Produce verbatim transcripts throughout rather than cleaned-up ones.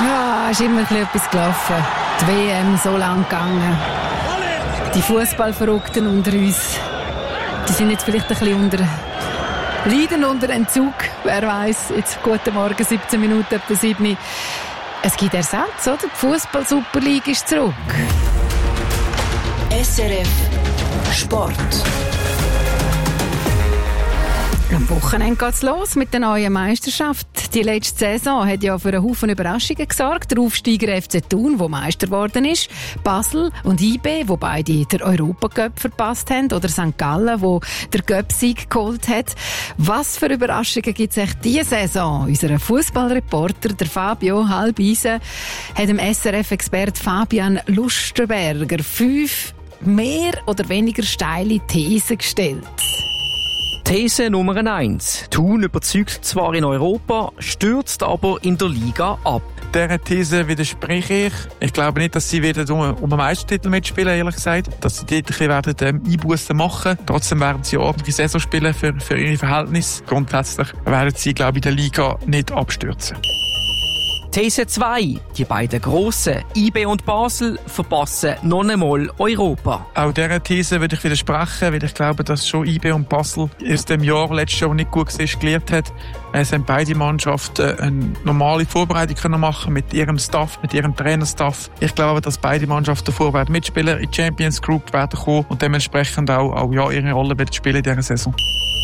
Ja, ist immer etwas gelaufen. Die W M so lang gegangen. Die Fußballverrückten unter uns, die sind jetzt vielleicht ein bisschen unter, leiden unter Entzug. Wer weiß, jetzt guten Morgen, siebzehn Minuten, etwa sieben. Es gibt Ersatz, oder? Die Fußball-Superliga ist zurück. S R F Sport. Am Wochenende geht es los mit der neuen Meisterschaft. Die letzte Saison hat ja für einen Haufen Überraschungen gesorgt. Der Aufsteiger F C Thun, der Meister geworden ist, Basel und I B, wo beide den Europacup verpasst haben, oder Sankt Gallen, wo der Cup-Sieg geholt hat. Was für Überraschungen gibt es echt diese Saison? Unser Fußballreporter, der Fabio Halbeisen, hat dem S R F-Expert Fabian Lustenberger fünf mehr oder weniger steile Thesen gestellt. These Nummer eins. Thun überzeugt zwar in Europa, stürzt aber in der Liga ab. Dieser These widerspreche ich. Ich glaube nicht, dass sie wieder um, um einen Meistertitel mitspielen, ehrlich gesagt. Dass sie dort ein bisschen werden, ähm, Einbussen machen. Trotzdem werden sie ordentliche Saison spielen für, für ihre Verhältnisse. Grundsätzlich werden sie, glaube ich, in der Liga nicht abstürzen. These zwei. Die beiden Grossen, I B und Basel, verpassen noch einmal Europa. Auch dieser These würde ich widersprechen, weil ich glaube, dass schon I B und Basel aus dem Jahr letztes Jahr nicht gut war, gelernt hat. Es haben beide Mannschaften eine normale Vorbereitung können machen mit ihrem Staff, mit ihrem Trainerstaff. Ich glaube, dass beide Mannschaften davor werden mitspielen, in die Champions Group werden kommen und dementsprechend auch, auch ja, ihre Rolle werden spielen in dieser Saison.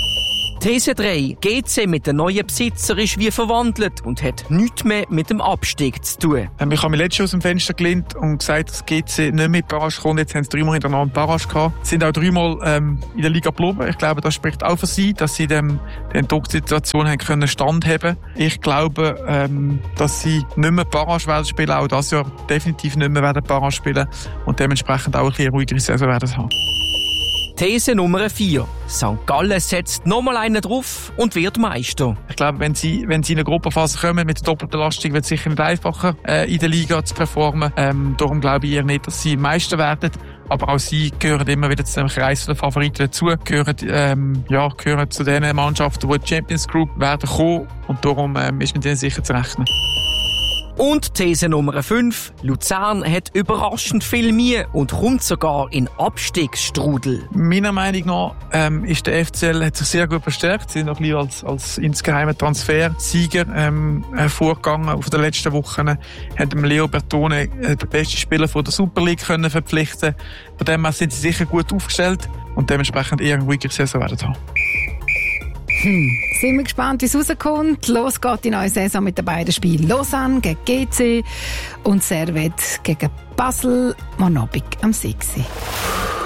These drei. G C mit dem neuen Besitzer ist wie verwandelt und hat nichts mehr mit dem Abstieg zu tun. Ich habe mich letztes Jahr aus dem Fenster gelehnt und gesagt, dass G C nicht mehr in die Barrage kommt. Jetzt haben sie dreimal hintereinander Barrage gehabt. Sie sind auch dreimal ähm, in der Liga geblieben. Ich glaube, das spricht auch für sie, dass sie dem, der Drucksituation haben können standhaben. Ich glaube, ähm, dass sie nicht mehr Barrage werden spielen, auch das Jahr definitiv nicht mehr werden Barrage spielen und dementsprechend auch ein bisschen ruhigere Saison werden haben. These Nummer vier. Sankt Gallen setzt nochmal einen drauf und wird Meister. Ich glaube, wenn sie, wenn sie in eine Gruppenphase kommen mit der Doppelbelastung, wird es sicher nicht einfacher, äh, in der Liga zu performen. Ähm, darum glaube ich eher nicht, dass sie Meister werden. Aber auch sie gehören immer wieder zu dem Kreis der Favoriten dazu, gehören, ähm, ja, gehören zu den Mannschaften, die in die Champions Group werden kommen. Und darum ähm, ist mit denen sicher zu rechnen. Und These Nummer fünf. Luzern hat überraschend viel Mühe und kommt sogar in Abstiegsstrudel. Meiner Meinung nach ähm, ist der F C L hat sich sehr gut verstärkt. Sie sind noch ein bisschen als, als insgeheimer Transfersieger ähm, hervorgegangen auf den letzten Wochen. Hat dem Leo Bertone äh, den besten Spieler von der Super League können verpflichten. Von dem her sind sie sicher gut aufgestellt und dementsprechend eher eine ruhige Saison werden haben. Hm. Sind wir gespannt, wie es rauskommt. Los geht die neue Saison mit den beiden Spielen. Lausanne gegen G C und Servette gegen Basel. Morgen Abend am sechs Uhr.